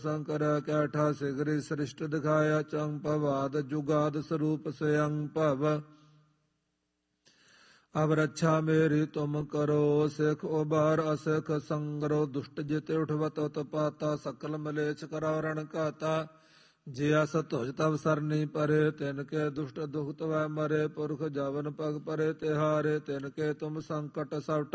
शंकर कैठा सिगरी सृष्ट दिखाया चंग पवाद जुगाद स्वरूप स्वयं भव अब रक्षा मेरी तुम करो सिख उबार असिख संगरो दुष्ट जित उठवत उत्पाता सकल मलेच करो रण काता जिया सतुज तब सरनी परे तिनके दुष्ट दुखत वह मरे पुरख जवन पग परे तिहारे तिनके तुम संकट सब